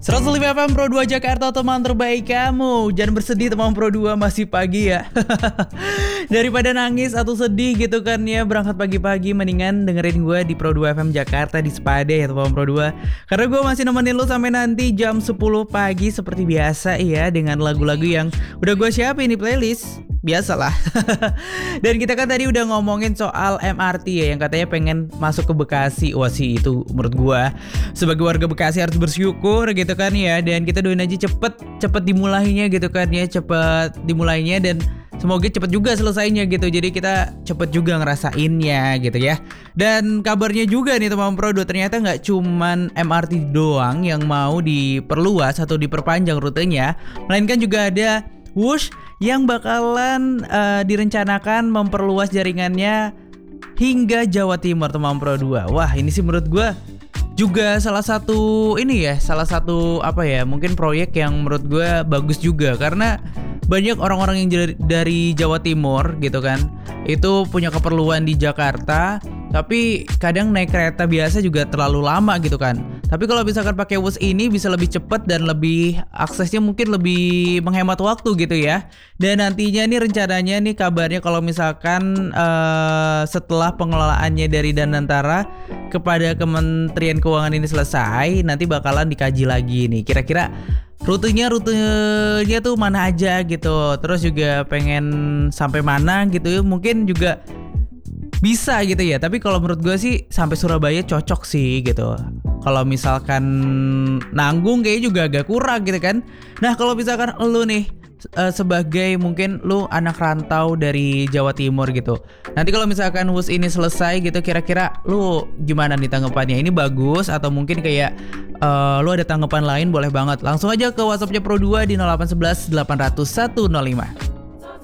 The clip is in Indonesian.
105 FM Pro 2 Jakarta, teman terbaik kamu. Jangan bersedih teman Pro 2, masih pagi ya. Daripada nangis atau sedih gitu kan ya, berangkat pagi-pagi, mendingan dengerin gue di Pro 2 FM Jakarta di Spade ya teman Pro 2. Karena gue masih nemenin lu sampai nanti jam 10 pagi seperti biasa ya, dengan lagu-lagu yang udah gue siapin di playlist. Biasalah. Dan kita kan tadi udah ngomongin soal MRT ya, yang katanya pengen masuk ke Bekasi. Wah sih, itu menurut gua sebagai warga Bekasi harus bersyukur gitu kan ya. Dan kita doain aja cepet dimulainya gitu kan ya, cepet dimulainya dan semoga cepet juga selesainya gitu. Jadi kita cepet juga ngerasainnya gitu ya. Dan kabarnya juga nih teman Pro 2, ternyata gak cuman MRT doang yang mau diperluas atau diperpanjang rutenya, melainkan juga ada Wush yang bakalan direncanakan memperluas jaringannya hingga Jawa Timur teman Pro 2. Wah ini sih menurut gue juga salah satu mungkin proyek yang menurut gue bagus juga, karena banyak orang-orang yang dari Jawa Timur gitu kan, itu punya keperluan di Jakarta, tapi kadang naik kereta biasa juga terlalu lama gitu kan. Tapi kalau misalkan pakai Wush ini bisa lebih cepat dan lebih aksesnya mungkin lebih menghemat waktu gitu ya. Dan nantinya nih rencananya nih kabarnya kalau misalkan setelah pengelolaannya dari Danantara kepada Kementerian Keuangan ini selesai, nanti bakalan dikaji lagi nih kira-kira rutenya tuh mana aja gitu. Terus juga pengen sampai mana gitu, mungkin juga bisa gitu ya. Tapi kalau menurut gue sih sampai Surabaya cocok sih gitu. Kalau misalkan nanggung kayaknya juga agak kurang gitu kan. Nah kalau misalkan lu nih sebagai mungkin lu anak rantau dari Jawa Timur gitu, nanti kalau misalkan Wush ini selesai gitu, kira-kira lu gimana nih tanggapannya? Ini bagus atau mungkin kayak lu ada tanggapan lain? Boleh banget langsung aja ke WhatsAppnya Pro 2 di 0811 800 105.